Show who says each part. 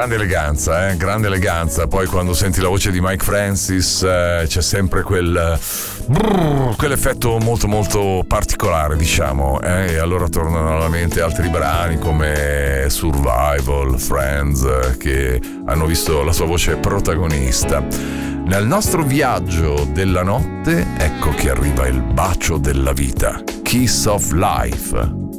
Speaker 1: grande eleganza. Poi quando senti la voce di Mike Francis c'è sempre quell'effetto molto molto particolare, diciamo, e allora tornano alla mente altri brani come Survival, Friends, che hanno visto la sua voce protagonista. Nel nostro viaggio della notte ecco che arriva il bacio della vita, Kiss of Life.